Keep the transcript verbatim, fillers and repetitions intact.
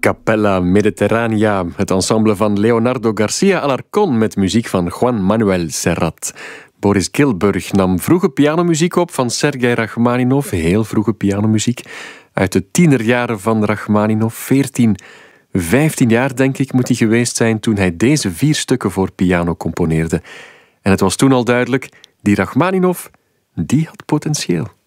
Capella Mediterranea, het ensemble van Leonardo Garcia Alarcón met muziek van Juan Manuel Serrat. Boris Gilburg nam vroege pianomuziek op van Sergei Rachmaninov, heel vroege pianomuziek, uit de tienerjaren van Rachmaninov. veertien, vijftien jaar denk ik moet hij geweest zijn toen hij deze vier stukken voor piano componeerde. En het was toen al duidelijk, die Rachmaninov, die had potentieel.